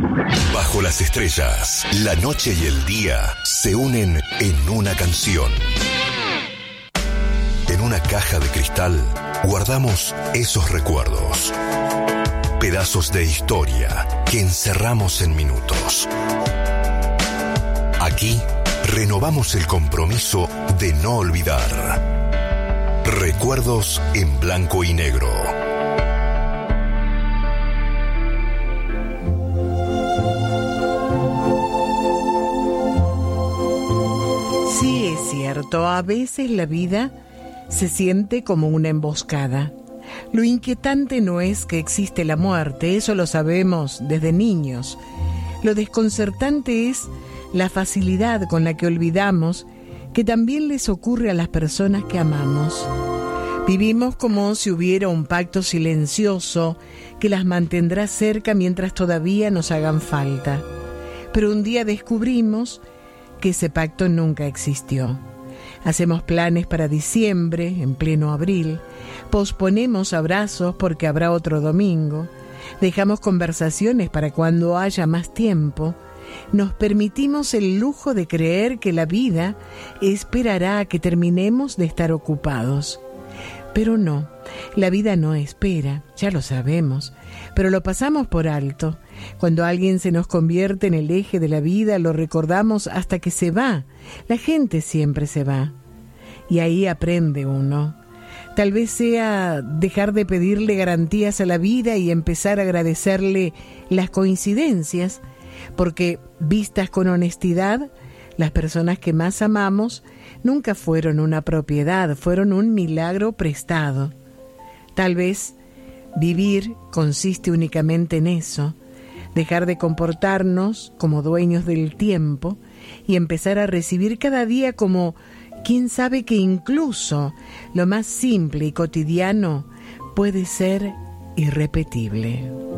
Bajo las estrellas, la noche y el día se unen en una canción. En una caja de cristal guardamos esos recuerdos. Pedazos de historia que encerramos en minutos. Aquí renovamos el compromiso de no olvidar. Recuerdos en blanco y negro. Sí, es cierto, a veces la vida se siente como una emboscada. Lo inquietante no es que existe la muerte, eso lo sabemos desde niños. Lo desconcertante es la facilidad con la que olvidamos que también les ocurre a las personas que amamos. Vivimos como si hubiera un pacto silencioso que las mantendrá cerca mientras todavía nos hagan falta. Pero un día descubrimos que ese pacto nunca existió. Hacemos planes para diciembre, en pleno abril. Posponemos abrazos porque habrá otro domingo. Dejamos conversaciones para cuando haya más tiempo. Nos permitimos el lujo de creer que la vida esperará a que terminemos de estar ocupados. Pero no, la vida no espera, ya lo sabemos, pero lo pasamos por alto. Cuando alguien se nos convierte en el eje de la vida, lo recordamos hasta que se va. La gente siempre se va. Y ahí aprende uno. Tal vez sea dejar de pedirle garantías a la vida y empezar a agradecerle las coincidencias, porque vistas con honestidad, las personas que más amamos nunca fueron una propiedad, fueron un milagro prestado. Tal vez vivir consiste únicamente en eso, dejar de comportarnos como dueños del tiempo y empezar a recibir cada día como quien sabe que incluso lo más simple y cotidiano puede ser irrepetible.